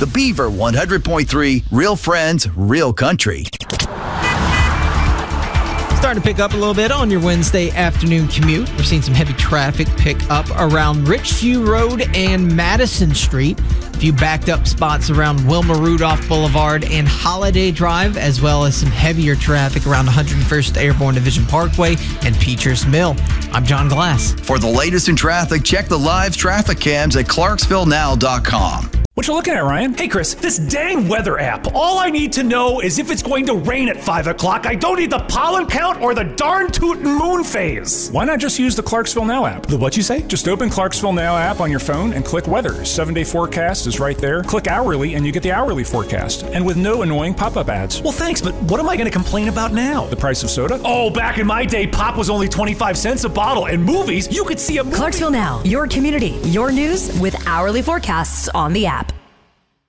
The Beaver 100.3, Real Friends, Real Country. Starting to pick up a little bit on your Wednesday afternoon commute. We're seeing some heavy traffic pick up around Richview Road and Madison Street. A few backed up spots around Wilma Rudolph Boulevard and Holiday Drive, as well as some heavier traffic around 101st Airborne Division Parkway and Peachers Mill. I'm John Glass. For the latest in traffic, check the live traffic cams at ClarksvilleNow.com. What you looking at, Ryan? Hey, Chris, this dang weather app. All I need to know is if it's going to rain at 5 o'clock. I don't need the pollen count or the darn tootin' moon phase. Why not just use the Clarksville Now app? The what you say? Just open Clarksville Now app on your phone and click weather. 7-day forecast is right there. Click hourly and you get the hourly forecast. And with no annoying pop-up ads. Well, thanks, but what am I going to complain about now? The price of soda? Oh, back in my day, pop was only 25 cents a bottle. And movies, you could see a movie. Clarksville Now, your community, your news with hourly forecasts on the app.